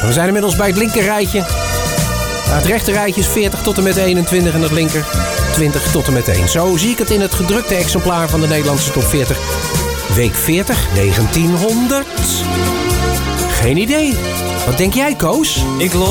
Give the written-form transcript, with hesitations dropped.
We zijn inmiddels bij het linker rijtje. Het rechter rijtje is 40 tot en met 21 en het linker 20 tot en met 1. Zo zie ik het in het gedrukte exemplaar van de Nederlandse top 40. Week 40, 1900. Geen idee. Wat denk jij, Koos? Ik loop